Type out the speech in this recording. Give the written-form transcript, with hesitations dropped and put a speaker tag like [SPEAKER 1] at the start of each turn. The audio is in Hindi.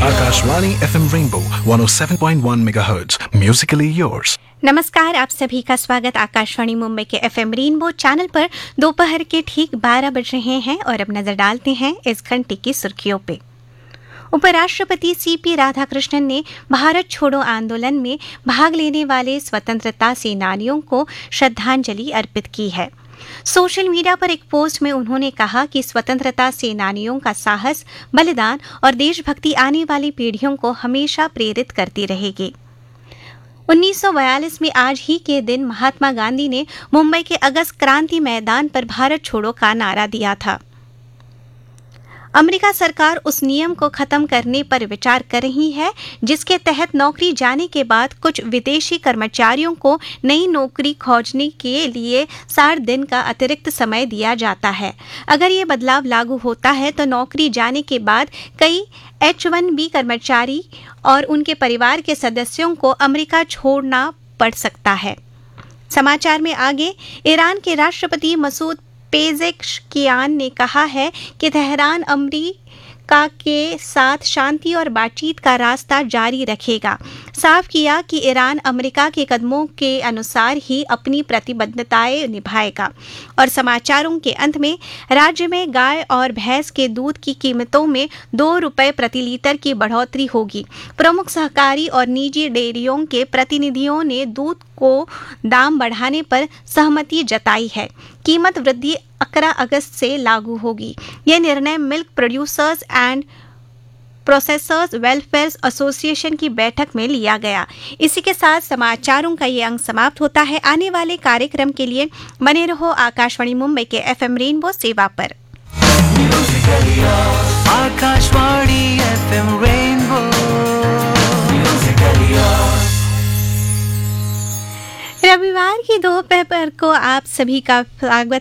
[SPEAKER 1] Akashvani FM Rainbow 107.1 MHz. Musically yours.
[SPEAKER 2] नमस्कार, आप सभी का स्वागत आकाशवाणी मुंबई के FM रेनबो चैनल पर। दोपहर के ठीक 12 बज रहे हैं और अब नजर डालते हैं इस घंटे की सुर्खियों पे। उपराष्ट्रपति CP राधाकृष्णन ने भारत छोड़ो आंदोलन में भाग लेने वाले स्वतंत्रता सेनानियों को श्रद्धांजलि अर्पित की है। सोशल मीडिया पर एक पोस्ट में उन्होंने कहा कि स्वतंत्रता सेनानियों का साहस, बलिदान और देशभक्ति आने वाली पीढ़ियों को हमेशा प्रेरित करती रहेगी। 1942 में आज ही के दिन महात्मा गांधी ने मुंबई के अगस्त क्रांति मैदान पर भारत छोड़ो का नारा दिया था। अमेरिका सरकार उस नियम को खत्म करने पर विचार कर रही है जिसके तहत नौकरी जाने के बाद कुछ विदेशी कर्मचारियों को नई नौकरी खोजने के लिए 60 दिन का अतिरिक्त समय दिया जाता है। अगर ये बदलाव लागू होता है तो नौकरी जाने के बाद कई H-1B कर्मचारी और उनके परिवार के सदस्यों को अमेरिका छोड़ना पड़ सकता है। समाचार में आगे, ईरान के राष्ट्रपति मसूद पेज़ेश्कियान ने कहा है कि तेहरान अमेरिका के साथ शांति और बातचीत का रास्ता जारी रखेगा। साफ किया कि ईरान अमेरिका के कदमों के अनुसार ही अपनी प्रतिबद्धताएं निभाएगा। और समाचारों के अंत में, राज्य में गाय और भैंस के दूध की कीमतों में 2 रुपये प्रति लीटर की बढ़ोतरी होगी। प्रमुख सहकारी और निजी डेयरियों के प्रतिनिधियों ने दूध को दाम बढ़ाने पर सहमति जताई है। कीमत वृद्धि 11 अगस्त से लागू होगी। यह निर्णय milk producers and processors welfare association की बैठक में लिया गया। इसी के साथ समाचारों का ये अंक समाप्त होता है। आने वाले कार्यक्रम के लिए बने रहो आकाशवाणी मुंबई के FM रेनबो सेवा पर।
[SPEAKER 3] आकाशवाणी FM रेनबो
[SPEAKER 2] रविवार की दोपहर को आप सभी का स्वागत